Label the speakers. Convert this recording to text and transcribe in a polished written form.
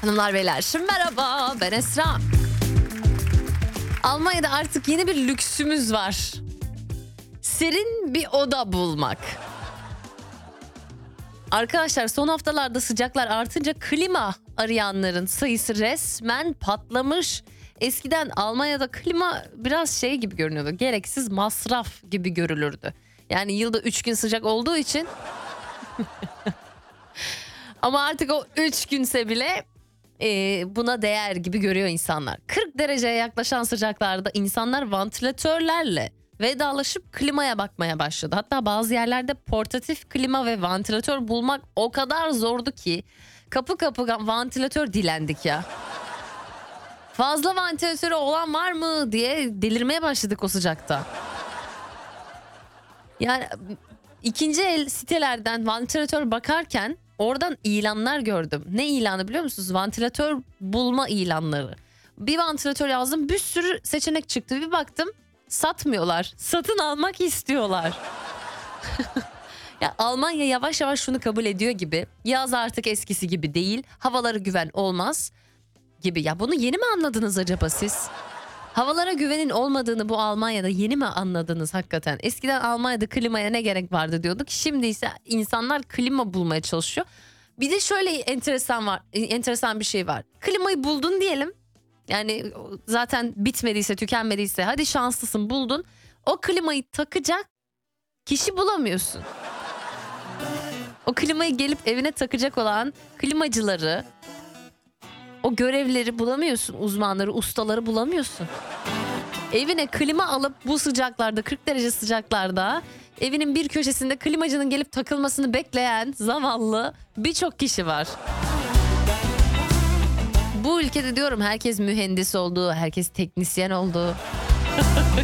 Speaker 1: Hanımlar beyler, merhaba, ben Esra. Almanya'da artık yeni bir lüksümüz var. Serin bir oda bulmak. Arkadaşlar, son haftalarda sıcaklar artınca klima arayanların sayısı resmen patlamış. Eskiden Almanya'da klima biraz şey gibi görünüyordu. Gereksiz masraf gibi görülürdü. Yani yılda 3 gün sıcak olduğu için. Ama artık o 3 günse bile buna değer gibi görüyor insanlar. 40 dereceye yaklaşan sıcaklarda insanlar vantilatörlerle vedalaşıp klimaya bakmaya başladı. Hatta bazı yerlerde portatif klima ve vantilatör bulmak o kadar zordu ki kapı kapı vantilatör dilendik ya. Fazla vantilatörü olan var mı diye delirmeye başladık o sıcakta. Yani ikinci el sitelerden vantilatör bakarken oradan ilanlar gördüm. Ne ilanı biliyor musunuz? Vantilatör bulma ilanları. Bir vantilatör yazdım, bir sürü seçenek çıktı. Bir baktım satmıyorlar. Satın almak istiyorlar. Ya Almanya yavaş yavaş şunu kabul ediyor gibi. Yaz artık eskisi gibi değil. Havalara güven olmaz gibi. Ya bunu yeni mi anladınız acaba siz? Havalara güvenin olmadığını bu Almanya'da yeni mi anladınız hakikaten? Eskiden Almanya'da klimaya ne gerek vardı diyorduk. Şimdi ise insanlar klima bulmaya çalışıyor. Bir de şöyle enteresan bir şey var. Klimayı buldun diyelim. Yani zaten bitmediyse, tükenmediyse, hadi şanslısın, buldun. O klimayı takacak kişi bulamıyorsun. O klimayı gelip evine takacak olan klimacıları, o görevleri bulamıyorsun, uzmanları, ustaları bulamıyorsun. Evine klima alıp bu sıcaklarda, 40 derece sıcaklarda evinin bir köşesinde klimacının gelip takılmasını bekleyen zavallı birçok kişi var. Bu ülkede diyorum herkes mühendis oldu, herkes teknisyen oldu.